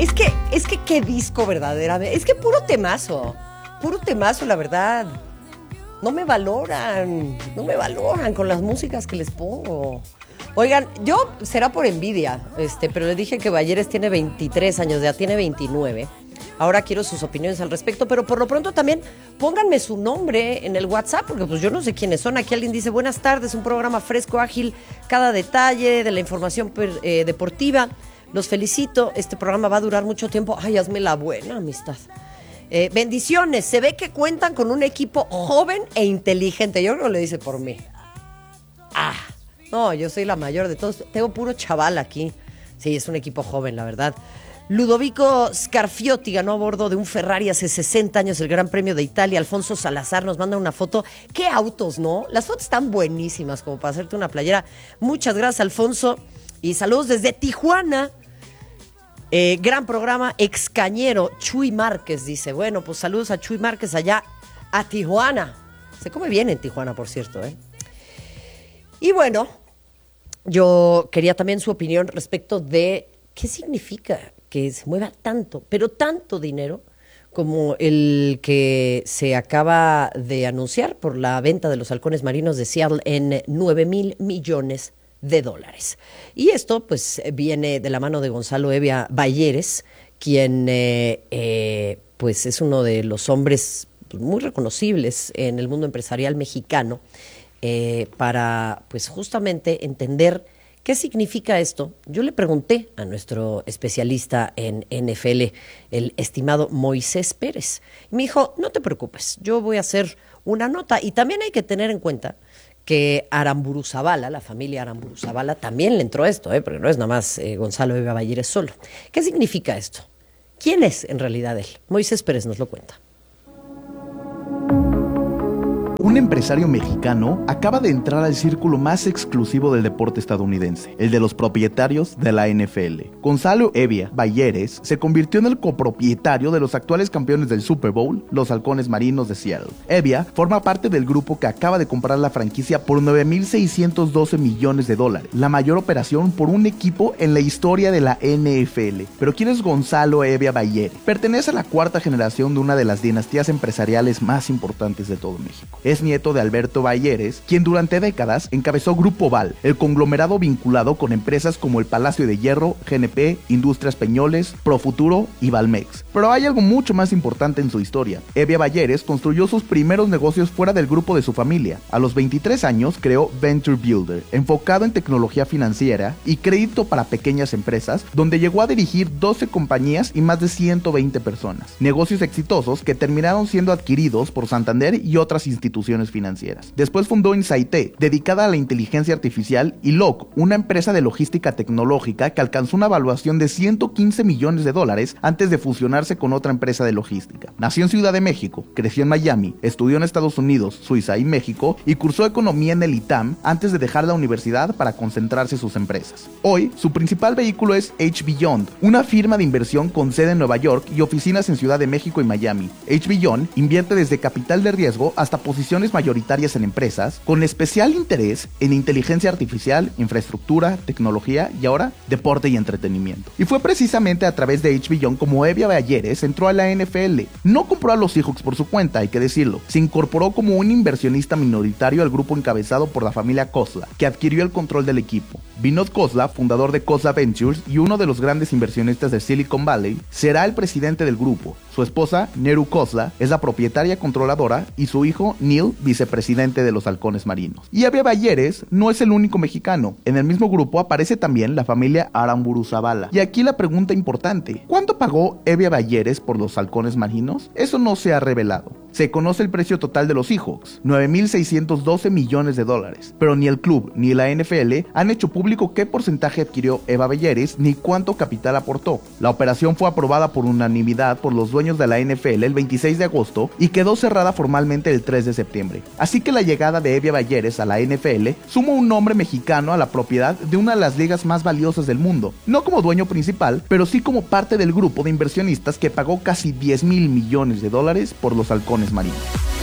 Es que qué disco verdaderamente. Es que puro temazo, la verdad. No me valoran con las músicas que les pongo. Oigan, yo será por envidia, pero les dije que Balleres tiene 23 años, ya tiene 29. Ahora quiero sus opiniones al respecto, pero por lo pronto también pónganme su nombre en el WhatsApp, porque pues yo no sé quiénes son. Aquí alguien dice, buenas tardes, un programa fresco, ágil, cada detalle de la información deportiva. Los felicito, este programa va a durar mucho tiempo. Ay, hazme la buena, amistad. Bendiciones, se ve que cuentan con un equipo joven e inteligente. Yo creo que lo dice por mí. No, yo soy la mayor de todos. Tengo puro chaval aquí. Sí, es un equipo joven, la verdad. Ludovico Scarfiotti ganó a bordo de un Ferrari hace 60 años el Gran Premio de Italia. Alfonso Salazar nos manda una foto. ¡Qué autos!, ¿no? Las fotos están buenísimas como para hacerte una playera. Muchas gracias, Alfonso. Y saludos desde Tijuana. Gran programa, excañero. Chuy Márquez dice, bueno, pues saludos a Chuy Márquez allá a Tijuana. Se come bien en Tijuana, por cierto, ¿eh? Y bueno, yo quería también su opinión respecto de qué significa que se mueva tanto, pero tanto dinero como el que se acaba de anunciar por la venta de los halcones marinos de Seattle en $9,000 millones. Y esto pues viene de la mano de Gonzalo Evia Balleres, quien pues es uno de los hombres muy reconocibles en el mundo empresarial mexicano, para pues justamente entender qué significa esto. Yo le pregunté a nuestro especialista en NFL, el estimado Moisés Pérez, y me dijo, no te preocupes, yo voy a hacer una nota. Y también hay que tener en cuenta que Aramburu Zavala, la familia Aramburu Zavala, también le entró esto, porque no es nada más Gonzalo Evia Balleres solo. ¿Qué significa esto? ¿Quién es en realidad él? Moisés Pérez nos lo cuenta. Un empresario mexicano acaba de entrar al círculo más exclusivo del deporte estadounidense, el de los propietarios de la NFL. Gonzalo Evia Balleres se convirtió en el copropietario de los actuales campeones del Super Bowl, los Halcones Marinos de Seattle. Evia forma parte del grupo que acaba de comprar la franquicia por $9,612 millones, la mayor operación por un equipo en la historia de la NFL. Pero ¿quién es Gonzalo Evia Balleres? Pertenece a la cuarta generación de una de las dinastías empresariales más importantes de todo México. Es nieto de Alberto Balleres, quien durante décadas encabezó Grupo Val, el conglomerado vinculado con empresas como el Palacio de Hierro, GNP, Industrias Peñoles, Profuturo y Valmex. Pero hay algo mucho más importante en su historia. Evia Balleres construyó sus primeros negocios fuera del grupo de su familia. A los 23 años creó Venture Builder, enfocado en tecnología financiera y crédito para pequeñas empresas, donde llegó a dirigir 12 compañías y más de 120 personas. Negocios exitosos que terminaron siendo adquiridos por Santander y otras instituciones financieras. Después fundó Insaite, dedicada a la inteligencia artificial, y LOC, una empresa de logística tecnológica que alcanzó una valuación de $115 millones antes de fusionarse con otra empresa de logística. Nació en Ciudad de México, creció en Miami, estudió en Estados Unidos, Suiza y México y cursó economía en el ITAM antes de dejar la universidad para concentrarse en sus empresas. Hoy, su principal vehículo es H-Beyond, una firma de inversión con sede en Nueva York y oficinas en Ciudad de México y Miami. H-Beyond invierte desde capital de riesgo hasta posiciones mayoritarias en empresas, con especial interés en inteligencia artificial, infraestructura, tecnología y ahora deporte y entretenimiento. Y fue precisamente a través de H-Beyond como Evia Balleres entró a la NFL. No compró a los Seahawks por su cuenta, hay que decirlo. Se incorporó como un inversionista minoritario al grupo encabezado por la familia Khosla, que adquirió el control del equipo. Vinod Khosla, fundador de Khosla Ventures y uno de los grandes inversionistas de Silicon Valley, será el presidente del grupo. Su esposa, Neru Khosla, es la propietaria controladora y su hijo, Neil, vicepresidente de los Halcones Marinos. Y Evia Balleres no es el único mexicano. En el mismo grupo aparece también la familia Aramburu Zavala. Y aquí la pregunta importante: ¿cuánto pagó Evia Balleres por los Halcones Marinos? Eso no se ha revelado. Se conoce el precio total de los Seahawks, $9,612 millones, pero ni el club ni la NFL han hecho público qué porcentaje adquirió Evia Balleres ni cuánto capital aportó. La operación fue aprobada por unanimidad por los dueños de la NFL el 26 de agosto y quedó cerrada formalmente el 3 de septiembre. Así que la llegada de Evia Balleres a la NFL suma un nombre mexicano a la propiedad de una de las ligas más valiosas del mundo, no como dueño principal, pero sí como parte del grupo de inversionistas que pagó casi $10,000 millones por los Halcones Marinos.